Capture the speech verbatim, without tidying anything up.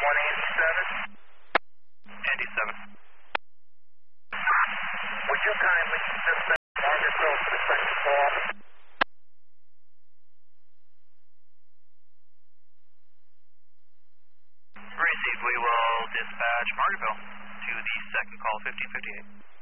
one Andy seven. Andy seven. Would you kindly dispatch Margaretville to the second floor? Received. We will dispatch Margaretville to the second call, fifteen fifty-eight.